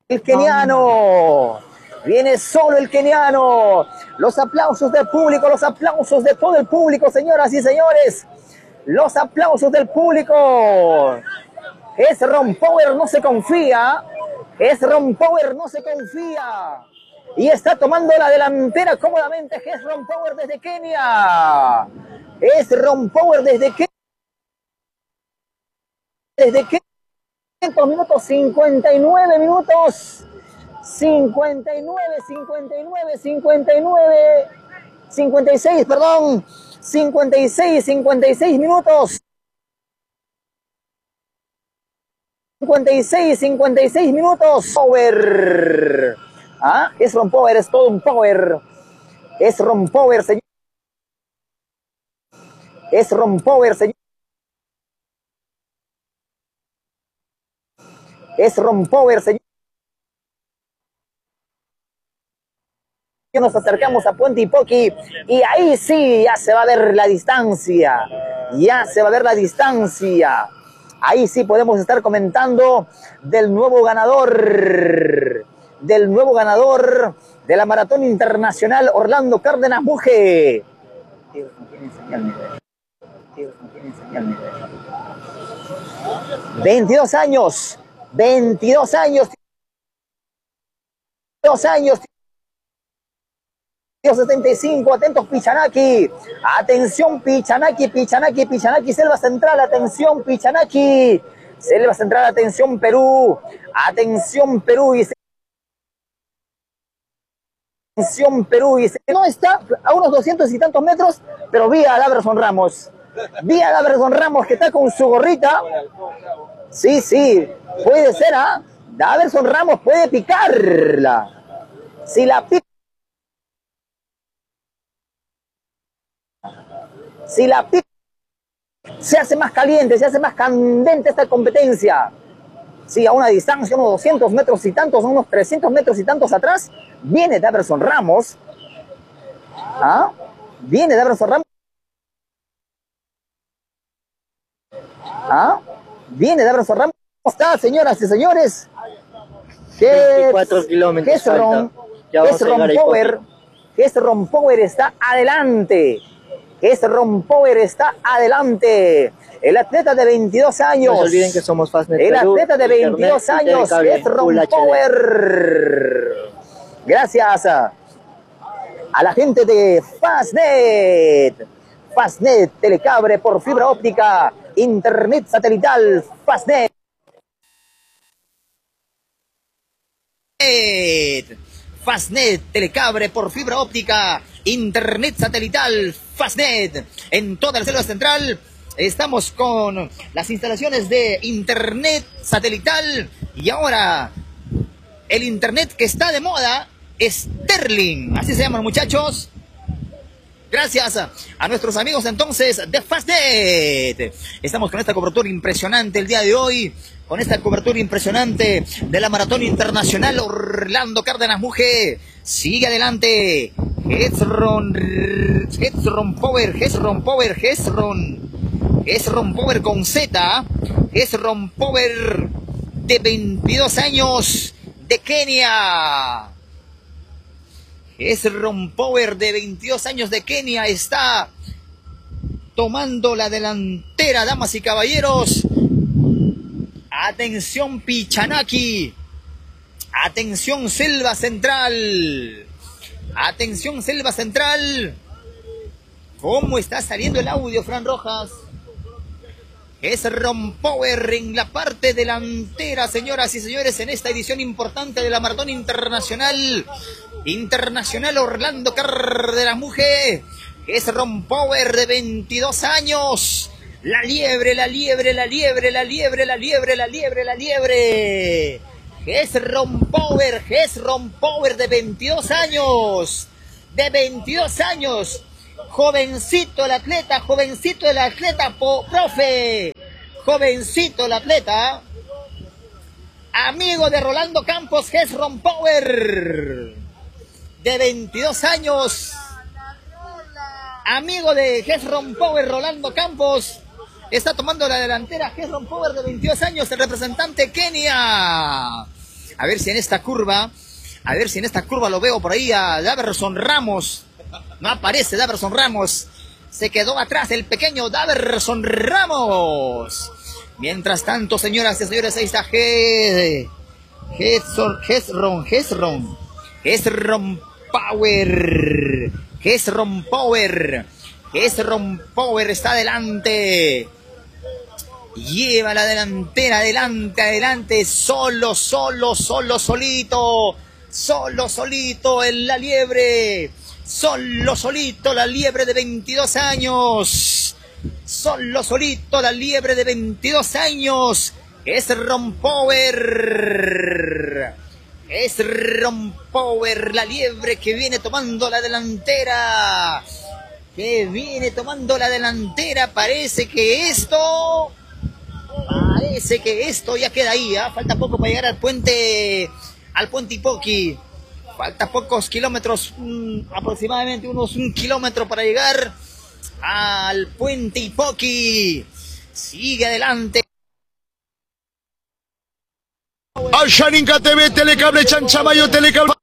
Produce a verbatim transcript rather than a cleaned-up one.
El keniano. Viene solo el keniano. Los aplausos del público, los aplausos de todo el público, señoras y señores. Los aplausos del público. Hezron Power no se confía. Hezron Power no se confía. Y está tomando la delantera cómodamente Hezron Power desde Kenia. Hezron Power desde Kenia. Desde Kenia. Minutos, cincuenta y nueve minutos. cincuenta y nueve, cincuenta y nueve, cincuenta y nueve, cincuenta y seis, perdón. cincuenta y seis, cincuenta y seis minutos. cincuenta y seis, cincuenta y seis minutos. Power. ¿Ah? Hezron Power es todo un power. Hezron Power, señor. Hezron Power, señor. Hezron Power, señor. Nos acercamos a Puente Ipoqui y ahí sí ya se va a ver la distancia. Ya se va a ver la distancia. Ahí sí podemos estar comentando del nuevo ganador, del nuevo ganador de la Maratón Internacional, Orlando Cárdenas Muge. veintidós años, veintidós años, veintidós años. setenta y cinco, atentos Pichanaki, atención Pichanaki, Pichanaki, Pichanaki, Selva Central, atención Pichanaki, Selva Central, atención Perú, atención Perú y atención Perú y no está a unos doscientos y tantos metros, pero vi a Daverson Ramos, vi a Daverson Ramos que está con su gorrita, sí, sí, puede ser, ¿ah? ¿eh? Daverson Ramos puede picarla, si la pica. Si la pica, se hace más caliente, se hace más candente esta competencia. Si a una distancia, unos doscientos metros y tantos, unos trescientos metros y tantos atrás, viene Daverson Ramos. ¿Ah? Viene Daverson Ramos. ¿Ah? Viene Daverson Ramos. ¿Cómo está, señoras y señores? veinticuatro kilómetros. Hezron Power. Hezron Power está adelante. Hezron Power está adelante. El atleta de veintidós años. No se olviden que somos Fastnet El Perú, atleta de veintidós años. Hezron Power. Gracias a, a la gente de Fastnet. Fastnet, telecable por fibra óptica. Internet satelital. Fastnet. Fastnet, telecable por fibra óptica, internet satelital, Fastnet. En toda la selva central estamos con las instalaciones de internet satelital y ahora el internet que está de moda, Sterling, así se llaman, muchachos. Gracias a, a nuestros amigos entonces de Fastnet. Estamos con esta cobertura impresionante el día de hoy, con esta cobertura impresionante de la Maratón Internacional Orlando Cárdenas Muge. Sigue adelante Hezron, Hezron Power, Hezron Power, Hezron, Hezron Power con Z, Hezron Power de veintidós años de Kenia. Hezron Power de veintidós años de Kenia está tomando la delantera, damas y caballeros. Atención Pichanaki. Atención Selva Central. Atención Selva Central. ¿Cómo está saliendo el audio, Fran Rojas? Hezron Power en la parte delantera, señoras y señores, en esta edición importante de la Maratón Internacional. Internacional Orlando Cárdenas Muge. Hezron Power de veintidós años. La liebre, la liebre, la liebre, la liebre, la liebre, la liebre, la liebre. Hezron Power, Hezron Power de veintidós años. De veintidós años. Jovencito el atleta, jovencito el atleta, po, profe. Jovencito el atleta. Amigo de Rolando Campos, Hezron Power. De veintidós años. Amigo de Hezron Power, Rolando Campos. Está tomando la delantera Hezron Power de veintidós años, el representante Kenia. A ver si en esta curva, a ver si en esta curva lo veo por ahí a Daverson Ramos. No aparece Daverson Ramos. Se quedó atrás el pequeño Daverson Ramos. Mientras tanto, señoras y señores, ahí está G... Hezron, Hezron, Hezron, Hezron Power, Hezron Power, Hezron Power está adelante. Lleva la delantera, adelante, adelante, solo, solo, solo, solito, solo, solito, en la liebre, solo, solito, la liebre de veintidós años, solo, solito, la liebre de veintidós años, Hezron Power, Hezron Power, la liebre que viene tomando la delantera, que viene tomando la delantera, parece que esto... Parece que esto ya queda ahí, ¿eh? Falta poco para llegar al puente, al puente Ipoqui. Falta pocos kilómetros, mmm, aproximadamente unos un kilómetro para llegar al puente Ipoqui. Sigue adelante. Al Sharinga T V, Telecable Chanchamayo, Telecable.